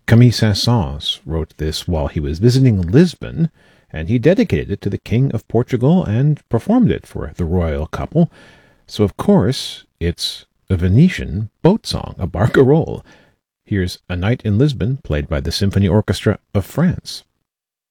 Camille Saint-Saëns wrote this while he was visiting Lisbon, and he dedicated it to the King of Portugal and performed it for the royal couple. So, of course, it's a Venetian boat song, a barcarolle. Here's A Night in Lisbon, played by the Symphony Orchestra of France.